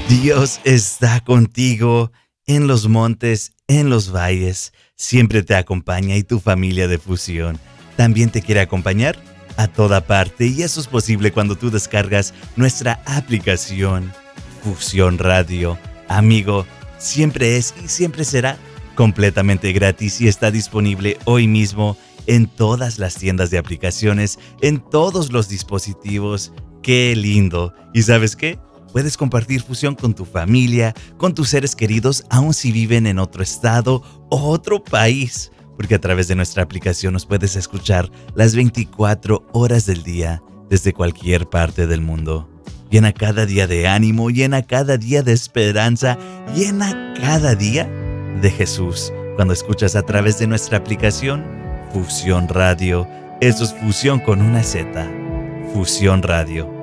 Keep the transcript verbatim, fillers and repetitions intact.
Dios está contigo en los montes, en los valles, siempre te acompaña y tu familia de Fusión también te quiere acompañar a toda parte y eso es posible cuando tú descargas nuestra aplicación Fusión Radio. Amigo, siempre es y siempre será completamente gratis y está disponible hoy mismo en todas las tiendas de aplicaciones, en todos los dispositivos. ¡Qué lindo! ¿Y sabes qué? Puedes compartir Fusión con tu familia, con tus seres queridos, aun si viven en otro estado o otro país, porque a través de nuestra aplicación nos puedes escuchar las veinticuatro horas del día desde cualquier parte del mundo. Llena cada día de ánimo, llena cada día de esperanza, llena cada día de Jesús. Cuando escuchas a través de nuestra aplicación Fusión Radio, eso es Fusión con una Z, Fusión Radio.